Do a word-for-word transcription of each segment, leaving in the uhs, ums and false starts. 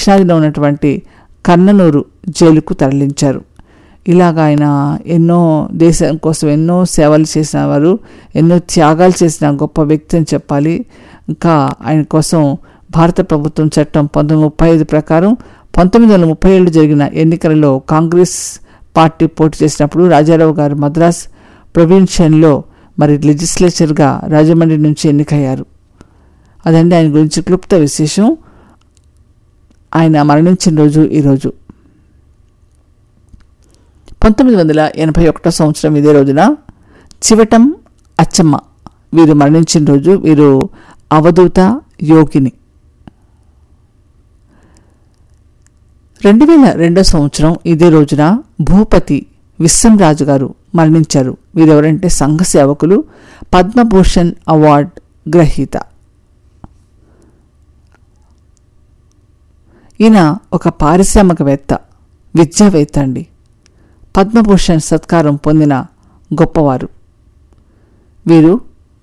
దక్షిణాదిలో ఉన్నటువంటి కన్ననూరు జైలుకు తరలించారు. ఇలాగ ఆయన ఎన్నో దేశం కోసం ఎన్నో సేవలు చేసిన వారు, ఎన్నో త్యాగాలు చేసిన గొప్ప వ్యక్తి అని చెప్పాలి. ఇంకా ఆయన కోసం భారత ప్రభుత్వం చట్టం పంతొమ్మిది ముప్పై ఐదు ప్రకారం పంతొమ్మిది వందల ముప్పై ఏళ్ళు జరిగిన ఎన్నికలలో కాంగ్రెస్ పార్టీ పోటీ చేసినప్పుడు రాజారావు గారు మద్రాస్ ప్రొవిన్షన్లో మరి లెజిస్లేచర్గా రాజమండ్రి నుంచి ఎన్నికయ్యారు. అదండి ఆయన గురించి క్లుప్త విశేషం. ఆయన మరణించిన రోజు ఈరోజు. పంతొమ్మిది వందల ఎనభై ఒకటో సంవత్సరం ఇదే రోజున చివటం అచ్చమ్మ వీరు మరణించిన రోజు. వీరు అవధూత యోగిని. రెండు వేల రెండో సంవత్సరం ఇదే రోజున భూపతి విశ్వంరాజు గారు మరణించారు. వీరెవరంటే సంఘ సేవకులు, పద్మభూషణ్ అవార్డ్ గ్రహీత. ఈయన ఒక పారిశ్రామికవేత్త, విద్యావేత్త అండి. పద్మభూషణ్ సత్కారం పొందిన గొప్పవారు. వీరు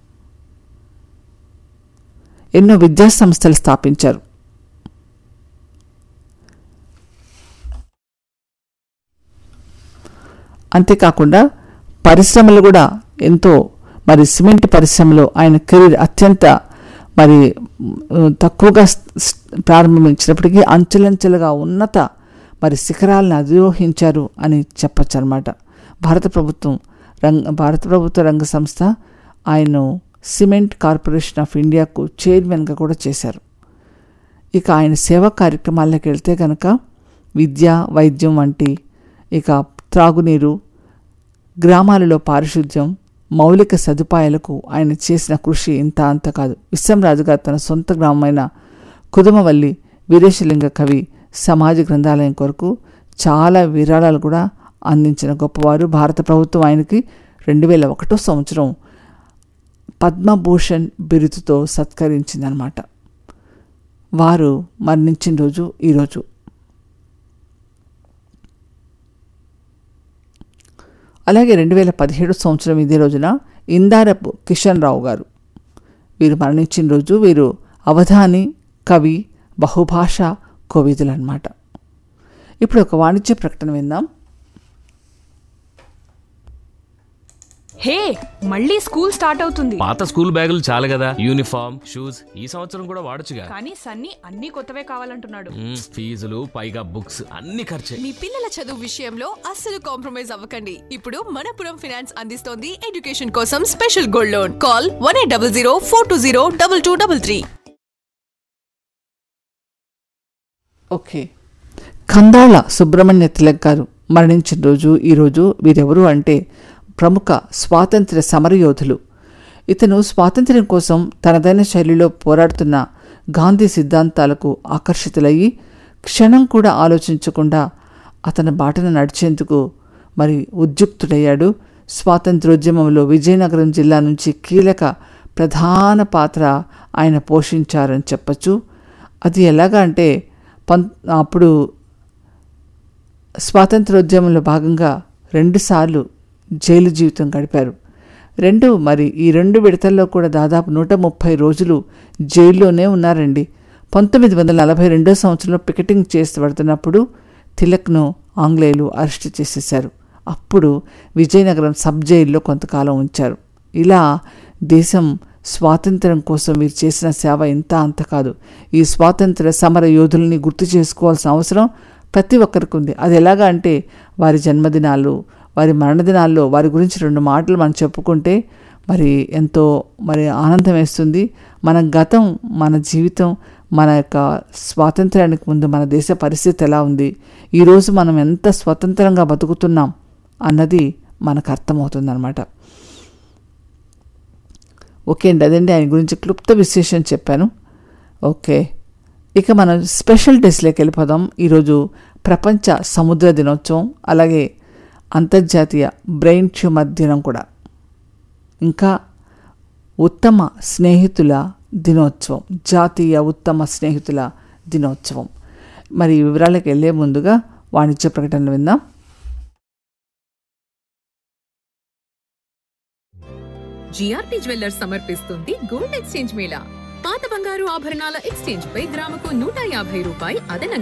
ఎన్నో విద్యా సంస్థలు స్థాపించారు. అంతేకాకుండా పరిశ్రమలు కూడా ఎంతో, మరి సిమెంట్ పరిశ్రమలో ఆయన కెరీర్ అత్యంత మరి తక్కువగా ప్రారంభించినప్పటికీ అంచెలంచెలుగా ఉన్నత మరి శిఖరాలను అధిరోహించారు అని చెప్పచ్చు అనమాట. భారత ప్రభుత్వం రంగ భారత ప్రభుత్వ రంగ సంస్థ ఆయన్ను సిమెంట్ కార్పొరేషన్ ఆఫ్ ఇండియాకు చైర్మన్గా కూడా చేశారు. ఇక ఆయన సేవా కార్యక్రమాల్లోకి వెళ్తే కనుక విద్య, వైద్యం వంటి, ఇక త్రాగునీరు, గ్రామాలలో పారిశుద్ధ్యం, మౌలిక సదుపాయాలకు ఆయన చేసిన కృషి ఇంత అంత కాదు. విశ్వంరాజు గారు తన సొంత గ్రామమైన కుదుమవల్లి వీరేశలింగ కవి సమాజ గ్రంథాలయం కొరకు చాలా విరాళాలు కూడా అందించిన గొప్పవారు. భారత ప్రభుత్వం ఆయనకి రెండు వేల ఒకటో సంవత్సరం పద్మభూషణ్ బిరుదుతో సత్కరించిందనమాట. వారు మరణించిన రోజు ఈరోజు. అలాగే రెండు వేల పదిహేడు సంవత్సరం ఇదే రోజున ఇందారపు కిషన్ రావు గారు వీరు మరణించిన రోజు. వీరు అవధాని, కవి, బహుభాషా కోవిదులు అన్నమాట. ఇప్పుడు ఒక వాణిజ్య ప్రకటన విందాం. హే, మళ్ళీ స్కూల్ స్టార్ట్ అవుతుంది. పాత స్కూల్ బ్యాగులు చాలు కదా, యూనిఫామ్, షూస్ ఈ సంవత్సరం కూడా వాడొచ్చుగా. కానీ సన్నీ అన్ని కొత్తవే కావాలంటున్నాడు. ఫీజులు పైగా బుక్స్ అన్ని ఖర్చే. మీ పిల్లల చదువు విషయంలో అస్సలు కాంప్రమైజ్ అవ్వకండి. ఇప్పుడు మనపురం ఫైనాన్స్ అందిస్తోంది ఎడ్యుకేషన్ కోసం special gold loan. Call one eight double zero four two zero double two double three. Okay, Kandala Subrahmanya Tilak గారు మరణించిన రోజు ఈరోజు. వీరెవరు అంటే ప్రముఖ స్వాతంత్ర్య సమరయోధులు. ఇతను స్వాతంత్ర్యం కోసం తనదైన శైలిలో పోరాడుతున్న గాంధీ సిద్ధాంతాలకు ఆకర్షితులయ్యి క్షణం కూడా ఆలోచించకుండా అతని బాటను నడిచేందుకు మరి ఉద్యుక్తుడయ్యాడు. స్వాతంత్ర్యోద్యమంలో విజయనగరం జిల్లా నుంచి కీలక ప్రధాన పాత్ర ఆయన పోషించారని చెప్పచ్చు. అది ఎలాగా అంటే పం అప్పుడు స్వాతంత్ర్యోద్యమంలో భాగంగా రెండుసార్లు జైలు జీవితం గడిపారు. రెండు మరి ఈ రెండు విడతల్లో కూడా దాదాపు నూట ముప్పై రోజులు జైల్లోనే ఉన్నారండి. పంతొమ్మిది వందల నలభై రెండో సంవత్సరంలో పికెటింగ్ చేసి పడుతున్నప్పుడు తిలక్ను ఆంగ్లేయులు అరెస్ట్ చేసేశారు. అప్పుడు విజయనగరం సబ్ జైల్లో కొంతకాలం ఉంచారు. ఇలా దేశం స్వాతంత్ర్యం కోసం వీరు చేసిన సేవ ఇంత అంత కాదు. ఈ స్వాతంత్ర్య సమర యోధుల్ని గుర్తు చేసుకోవాల్సిన అవసరం ప్రతి ఒక్కరికి ఉంది. అది ఎలాగా అంటే వారి జన్మదినాలు, వారి మరణదినాల్లో వారి గురించి రెండు మాటలు మనం చెప్పుకుంటే మరి ఎంతో మరి ఆనందం వేస్తుంది. మన గతం, మన జీవితం, మన యొక్క స్వాతంత్ర్యానికి ముందు మన దేశ పరిస్థితి ఎలా ఉంది, ఈరోజు మనం ఎంత స్వతంత్రంగా బతుకుతున్నాం అన్నది మనకు అర్థమవుతుంది అన్నమాట. ఓకే అండి, అదండి ఆయన గురించి క్లుప్త విశేషం చెప్పాను. ఓకే, ఇక మనం స్పెషల్ డేస్లోకి వెళ్ళిపోదాం. ఈరోజు ప్రపంచ సముద్ర దినోత్సవం, అలాగే అంతర్జాతీయ బ్రెయిన్ ట్యూమర్ దినం కూడా, ఇంకా ఉత్తమ స్నేహితుల దినోత్సవం, జాతీయ ఉత్తమ స్నేహితుల దినోత్సవం. మరి వివరాలకు వెళ్ళే ముందుగా వాణిజ్య ప్రకటనలు విందాం. జిఆర్పి జ్యువెల్లర్స్ సమర్పిస్తుంది గోల్డ్ ఎక్స్చేంజ్ మేళా. పాత బంగారు ఆభరణాల ఎక్స్చేంజ్ పై గ్రాముకు నూట యాభై రూపాయలు అదనంగా